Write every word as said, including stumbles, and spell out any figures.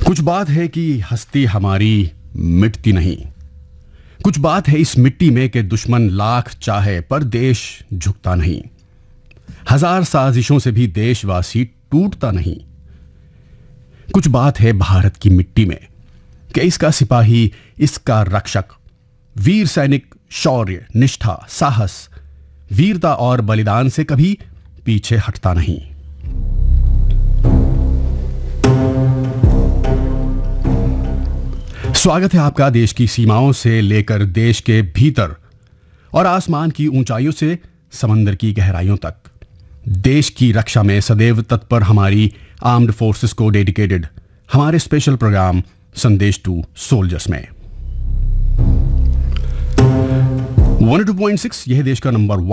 कुछ बात है कि हस्ती हमारी मिटती नहीं। कुछ बात है इस मिट्टी में कि दुश्मन लाख चाहे पर देश झुकता नहीं। हजार साजिशों से भी देशवासी टूटता नहीं। कुछ बात है भारत की मिट्टी में कि इसका सिपाही, इसका रक्षक, वीर सैनिक शौर्य, निष्ठा, साहस, वीरता और बलिदान से कभी पीछे हटता नहीं। स्वागत है आपका देश की सीमाओं से लेकर देश के भीतर और आसमान की ऊंचाइयों से समंदर की गहराइयों तक। देश की रक्षा में सदैव तत्पर हमारी आर्म्ड फोर्सेस को डेडिकेटेड हमारे स्पेशल प्रोग्राम संदेश टू सोल्जर्स में वन टू पॉइंट सिक्स यह देश का नंबर